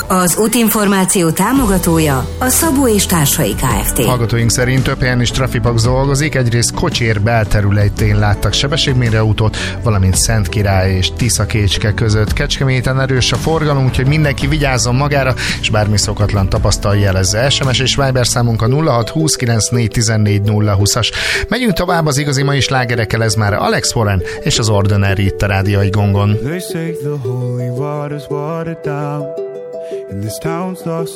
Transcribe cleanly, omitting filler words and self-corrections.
Az útinformáció támogatója a Szabó és Társai Kft. Hallgatóink szerint több helyen is trafipax dolgozik, egyrészt Kocsér belterületén láttak sebességmérőautót, valamint Szentkirály és Tiszakécske között. Kecskeméten erős a forgalom, úgyhogy mindenki vigyázzon magára, és bármi szokatlan tapasztal jelezze. SMS és Viber számunk a 06209414 Megyünk tovább az igazi mai slágerekkel, ez már Alex Warren és az Ordinary itt a Rádiói Gongon. They say the holy water's watered down, and this town's lost